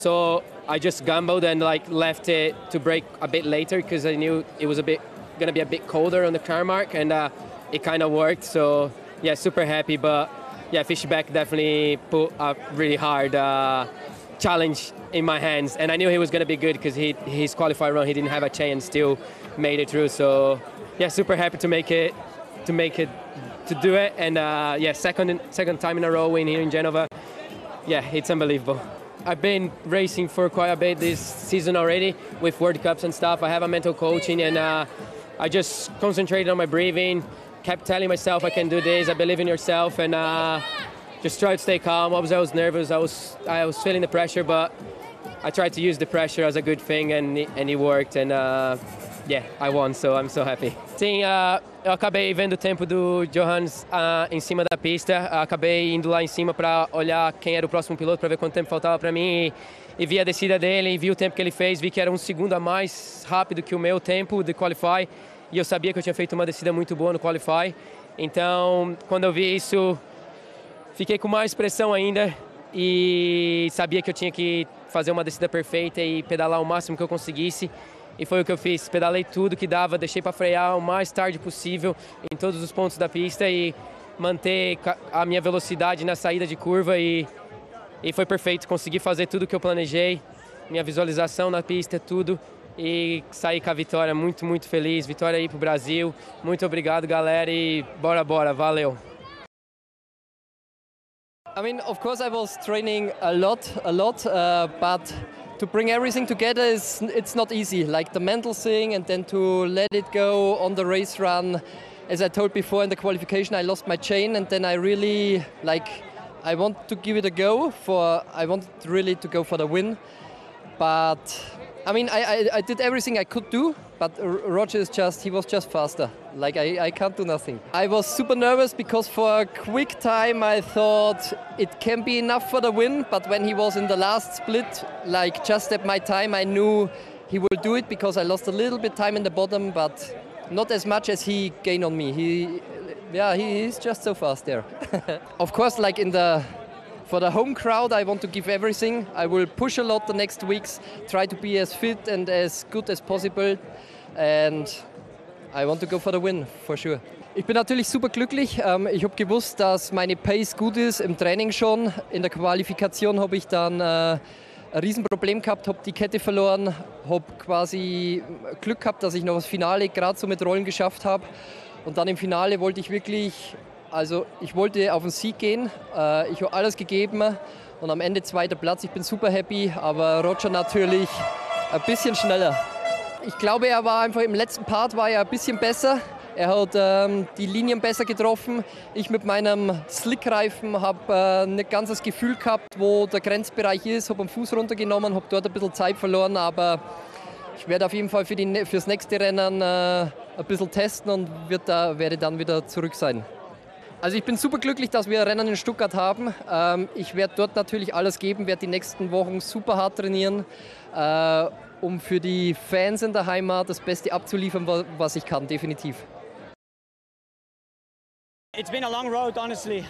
So I just gambled and like left it to break a bit later because I knew it was gonna be a bit colder on the tarmac, and it kind of worked. So yeah, super happy. But yeah, Fishback definitely put a really hard challenge in my hands, and I knew he was gonna be good because his qualifier run he didn't have a chain and still made it through. So yeah, super happy to do it, and yeah, second time in a row win here in Genova. Yeah, it's unbelievable. I've been racing for quite a bit this season already with World Cups and stuff. I have a mental coaching, and I just concentrated on my breathing, kept telling myself I can do this, I believe in yourself, and just try to stay calm. Obviously I was nervous, I was feeling the pressure, but I tried to use the pressure as a good thing, and it worked, and yeah, I won, so I'm so happy. Sim, eu acabei vendo o tempo do Johannes em cima da pista, acabei indo lá em cima para olhar quem era o próximo piloto, para ver quanto tempo faltava para mim, e vi a descida dele, e vi o tempo que ele fez, vi que era um segundo a mais rápido que o meu tempo de Qualify, e eu sabia que eu tinha feito uma descida muito boa no Qualify, então quando eu vi isso, fiquei com mais pressão ainda, e sabia que eu tinha que fazer uma descida perfeita e pedalar o máximo que eu conseguisse. E foi o que eu fiz, pedalei tudo que dava, deixei para frear o mais tarde possível em todos os pontos da pista e manter a minha velocidade na saída de curva, e foi perfeito, consegui fazer tudo que eu planejei, minha visualização na pista, tudo, e saí com a vitória, muito, muito feliz, vitória aí pro Brasil, muito obrigado galera, e bora, valeu! I mean, of course I was training a lot, but to bring everything together it's not easy. Like the mental thing, and then to let it go on the race run. As I told before in the qualification, I lost my chain, and then I really I want to give it a go. I wanted really to go for the win, but I mean I did everything I could do. But Roger was just faster. Like I can't do nothing. I was super nervous because for a quick time I thought it can be enough for the win. But when he was in the last split, like just at my time, I knew he will do it because I lost a little bit time in the bottom, but not as much as he gained on me. He's just so fast there. Of course, like for the home crowd, I want to give everything. I will push a lot the next weeks, try to be as fit and as good as possible. And I want to go for the win, for sure. Ich bin natürlich super glücklich. Ich habe gewusst, dass meine Pace gut ist, im Training schon. In der Qualifikation habe ich dann ein Riesenproblem gehabt, habe die Kette verloren, habe quasi Glück gehabt, dass ich noch das Finale gerade so mit Rollen geschafft habe. Und dann im Finale wollte ich wirklich, ich wollte auf den Sieg gehen. Ich habe alles gegeben und am Ende zweiter Platz. Ich bin super happy, aber Roger natürlich ein bisschen schneller. Ich glaube, er war einfach im letzten Part war er ein bisschen besser. Er hat die Linien besser getroffen. Ich mit meinem Slickreifen habe nicht ganz das Gefühl gehabt, wo der Grenzbereich ist. Habe den Fuß runtergenommen, habe dort ein bisschen Zeit verloren, aber ich werde auf jeden Fall fürs nächste Rennen ein bisschen testen und werde dann wieder zurück sein. Also ich bin super glücklich, dass wir Rennen in Stuttgart haben. Ich werde dort natürlich alles geben, werde die nächsten Wochen super hart trainieren, um für die Fans in der Heimat das Beste abzuliefern, was ich kann, definitiv. It's been a long road, honestly.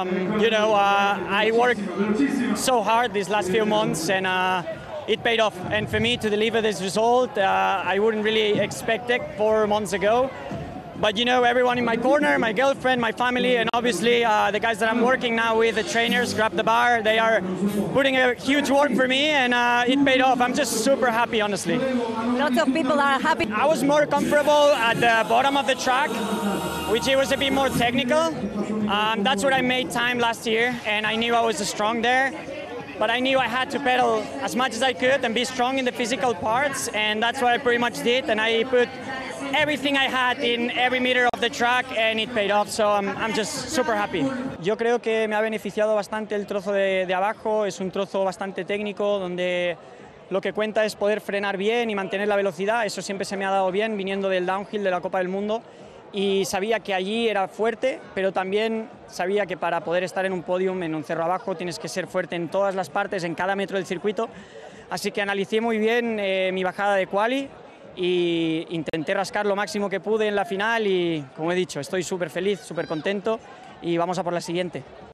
I worked so hard these last few months, and it paid off. And for me to deliver this result, I wouldn't really expect it 4 months ago. But everyone in my corner, my girlfriend, my family, and obviously the guys that I'm working now with, the trainers, Grab the Bar, they are putting a huge work for me, and it paid off. I'm just super happy, honestly. Lots of people are happy. I was more comfortable at the bottom of the track, which it was a bit more technical. That's what I made time last year, and I knew I was strong there. But I knew I had to pedal as much as I could and be strong in the physical parts, and that's what I pretty much did. And I put everything I had in every meter of the track, and it paid off, so I'm just super happy. Yo creo que me ha beneficiado bastante el trozo de abajo. Es un trozo bastante técnico donde lo que cuenta es poder frenar bien y mantener la velocidad. Eso siempre se me ha dado bien viniendo del downhill de la Copa del Mundo, y sabía que allí era fuerte, pero también sabía que para poder estar en un podium, en un cerro abajo, tienes que ser fuerte en todas las partes, en cada metro del circuito. Así que analicé muy bien mi bajada de quali y intenté rascar lo máximo que pude en la final, y como he dicho, estoy súper feliz, súper contento, y vamos a por la siguiente.